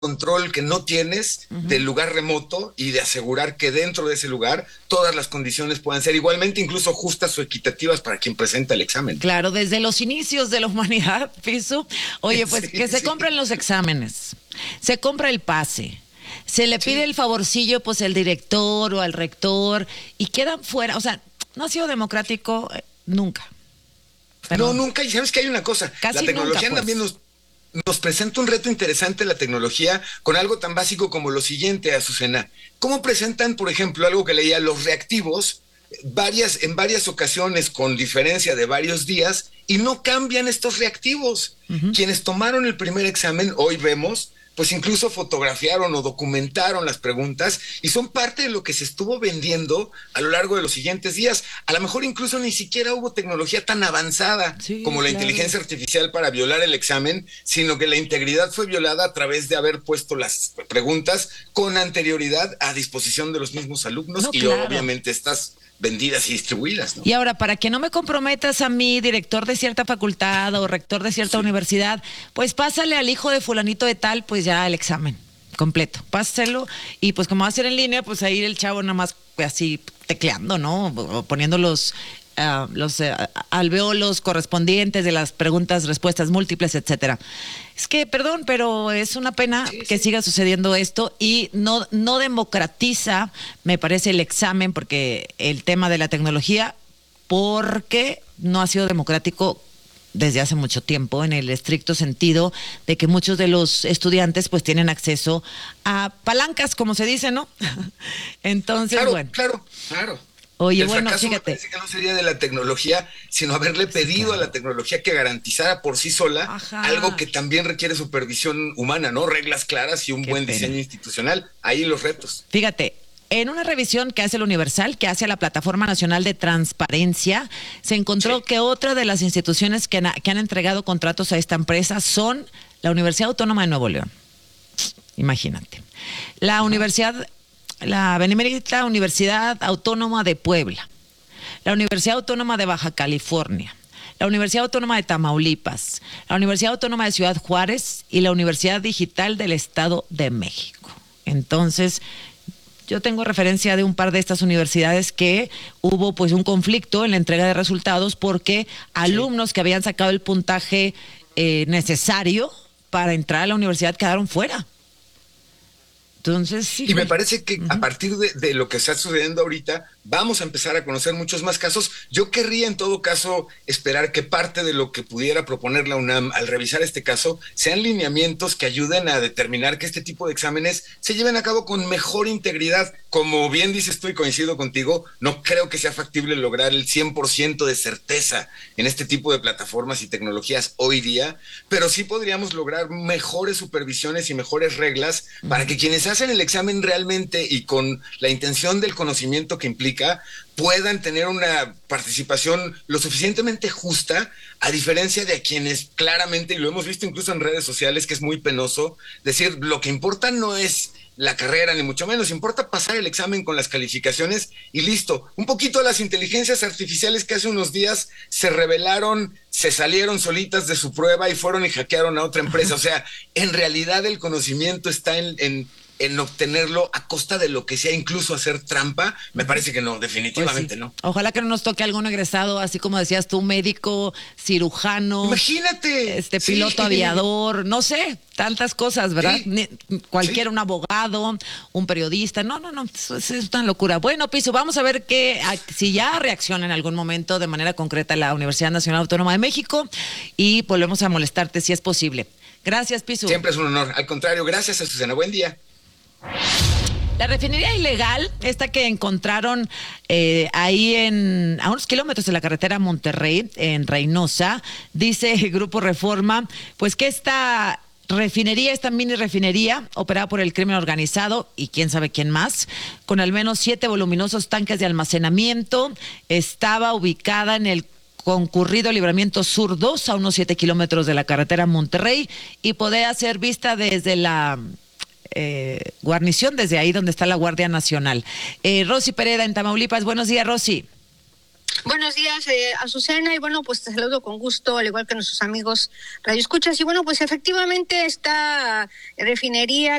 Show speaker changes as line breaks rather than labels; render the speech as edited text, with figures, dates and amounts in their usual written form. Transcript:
control que no tienes del lugar remoto y de asegurar que dentro de ese lugar todas las condiciones puedan ser igualmente incluso justas o equitativas para quien presenta el examen.
Claro, desde los inicios de la humanidad, Pisu. Oye, pues
Sí,
que se compren los exámenes, se compra el pase, se le pide el favorcillo pues al director o al rector y quedan fuera. O sea, no ha sido democrático nunca. Pero
no, nunca. Y sabes que hay una cosa,
casi
la tecnología
nunca, pues.
también nos presenta un reto interesante la tecnología con algo tan básico como lo siguiente, Azucena. ¿Cómo presentan, por ejemplo, algo que leía, los reactivos en varias ocasiones con diferencia de varios días y no cambian estos reactivos? Quienes tomaron el primer examen, hoy vemos, pues incluso fotografiaron o documentaron las preguntas y son parte de lo que se estuvo vendiendo a lo largo de los siguientes días. A lo mejor incluso ni siquiera hubo tecnología tan avanzada como la inteligencia artificial para violar el examen, sino que la integridad fue violada a través de haber puesto las preguntas con anterioridad a disposición de los mismos alumnos y obviamente estas vendidas y distribuidas, ¿no?
Y ahora, para que no me comprometas a mí, director de cierta facultad o rector de cierta universidad, pues pásale al hijo de fulanito de tal, pues ya el examen completo, páselo, y pues como va a ser en línea, pues ahí el chavo nada más así tecleando, ¿no? O poniendo los alveolos correspondientes de las preguntas, respuestas múltiples, etcétera. Es que, perdón, pero es una pena que siga sucediendo esto y no democratiza, me parece, el examen, porque el tema de la tecnología, porque no ha sido democrático desde hace mucho tiempo, en el estricto sentido de que muchos de los estudiantes pues tienen acceso a palancas, como se dice, ¿no? Entonces,
Claro.
Oye,
el fracaso
fíjate.
me parece que no sería de la tecnología, sino haberle pedido a la tecnología que garantizara por sí sola algo que también requiere supervisión humana, ¿no? Reglas claras y un buen diseño institucional. Ahí los retos.
Fíjate, en una revisión que hace el Universal, que hace la Plataforma Nacional de Transparencia, se encontró que otra de las instituciones que han entregado contratos a esta empresa son la Universidad Autónoma de Nuevo León. Imagínate. La Benemérita Universidad Autónoma de Puebla, la Universidad Autónoma de Baja California, la Universidad Autónoma de Tamaulipas, la Universidad Autónoma de Ciudad Juárez y la Universidad Digital del Estado de México. Entonces, yo tengo referencia de un par de estas universidades que hubo pues un conflicto en la entrega de resultados porque alumnos que habían sacado el puntaje necesario para entrar a la universidad quedaron fuera. Entonces, sí.
Y me parece que a partir de lo que está sucediendo ahorita, vamos a empezar a conocer muchos más casos. Yo querría en todo caso esperar que parte de lo que pudiera proponer la UNAM al revisar este caso sean lineamientos que ayuden a determinar que este tipo de exámenes se lleven a cabo con mejor integridad. Como bien dices tú y coincido contigo, no creo que sea factible lograr el 100% de certeza en este tipo de plataformas y tecnologías hoy día, pero sí podríamos lograr mejores supervisiones y mejores reglas para que quienes hacen el examen realmente y con la intención del conocimiento que implica, puedan tener una participación lo suficientemente justa, a diferencia de a quienes claramente, y lo hemos visto incluso en redes sociales, que es muy penoso, decir, lo que importa no es la carrera, ni mucho menos, importa pasar el examen con las calificaciones y listo. Un poquito las inteligencias artificiales que hace unos días se rebelaron, se salieron solitas de su prueba y fueron y hackearon a otra empresa. O sea, en realidad el conocimiento está en obtenerlo a costa de lo que sea, incluso hacer trampa. Me parece que no, definitivamente
pues sí.
no.
Ojalá que no nos toque algún egresado, así como decías tú, médico, cirujano.
Imagínate.
Piloto aviador, no sé, tantas cosas, ¿verdad? Un abogado, un periodista. No, es una locura. Bueno, Pisu, vamos a ver si ya reacciona en algún momento de manera concreta la Universidad Nacional Autónoma de México y volvemos a molestarte si es posible. Gracias, Pisu.
Siempre es un honor. Al contrario, gracias, Azucena. Buen día.
La refinería ilegal, esta que encontraron ahí a unos kilómetros de la carretera Monterrey, en Reynosa, dice el Grupo Reforma, pues que esta mini refinería, operada por el crimen organizado y quién sabe quién más, con al menos 7 voluminosos tanques de almacenamiento, estaba ubicada en el concurrido Libramiento Sur 2, a unos 7 kilómetros de la carretera Monterrey, y podía ser vista desde la guarnición, desde ahí donde está la Guardia Nacional. Rosy Pereda en Tamaulipas. Buenos días, Rosy.
Buenos días, Azucena, y bueno, pues te saludo con gusto, al igual que nuestros amigos radioescuchas. Y bueno, pues efectivamente esta refinería